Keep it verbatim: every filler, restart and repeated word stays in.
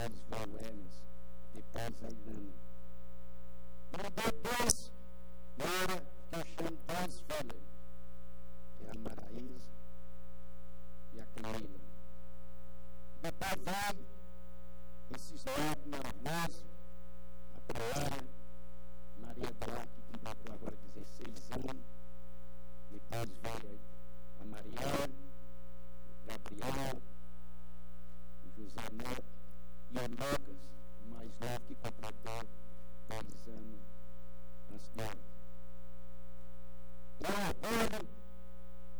depois veio Emerson, depois a Ilana. E depois, agora que eu chamo dois filhos, que é a Maraísa e a Camila. Depois veio esses netos maravilhosos, a Proéia, Maria Duarte, que completou agora dezesseis anos. Depois veio a Mariana, o Gabriel, o José Neto e o Lucas, o mais novo, que completou dois anos antes do outro. É um orgulho